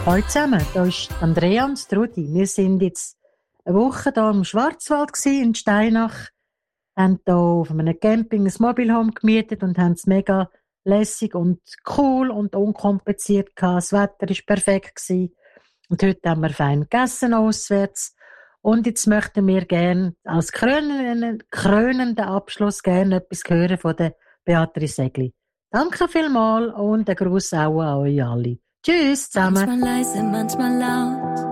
Hallo zusammen, hier ist Andrea und Trudi. Wir sind jetzt eine Woche hier im Schwarzwald in Steinach, haben hier auf einem Camping ein Mobile Home gemietet und haben es mega lässig und cool und unkompliziert gehabt. Das Wetter war perfekt und heute haben wir fein gegessen auswärts. Und jetzt möchten wir gerne als krönenden Abschluss gerne etwas hören von der Beatrice Egli. Danke vielmals und ein Gruß auch an euch alle. Tschüss zusammen. Manchmal leise, manchmal laut.